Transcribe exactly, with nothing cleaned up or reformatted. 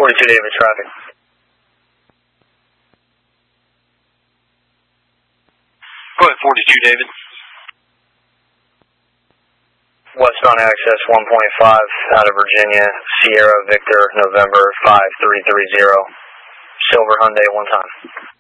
forty-two David traffic. Go ahead, forty-two David. Westbound access one point five out of Virginia, Sierra Victor, November five three three zero. Silver Hyundai one time.